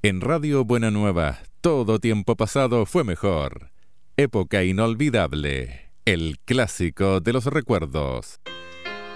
En Radio Buena Nueva, todo tiempo pasado fue mejor. Época inolvidable, el clásico de los recuerdos.